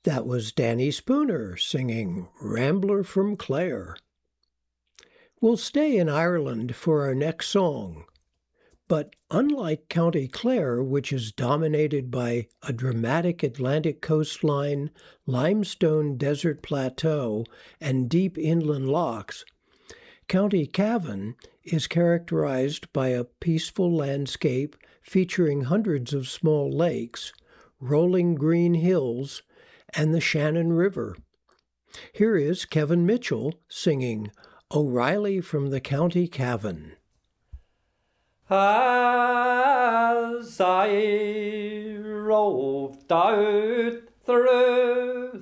That was Danny Spooner singing Rambler from Clare. We'll stay in Ireland for our next song. But unlike County Clare, which is dominated by a dramatic Atlantic coastline, limestone desert plateau, and deep inland lochs, County Cavan is characterized by a peaceful landscape featuring hundreds of small lakes, rolling green hills, and the Shannon River. Here is Kevin Mitchell singing O'Reilly from the County Cavan. As I roved out through